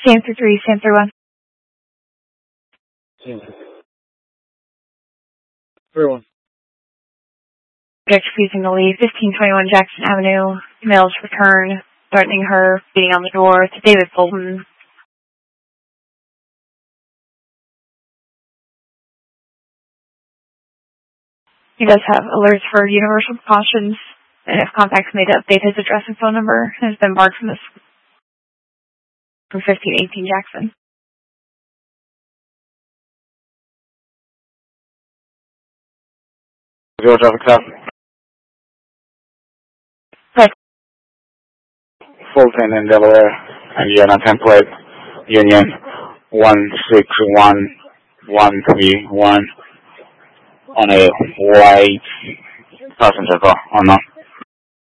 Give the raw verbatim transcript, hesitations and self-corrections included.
Sam through three, Sam through one. Sam through one. Object refusing to leave, fifteen twenty-one Jackson Avenue. Emails return, threatening her, beating on the door. To David Fulton. He does have alerts for universal precautions, and if contacts made to update his address and phone number, has been barred from this from fifteen eighteen Jackson. Zero traffic stop. Right. Fulton in Delaware, and you're on template Union one six one one three one on a white passenger car, or not?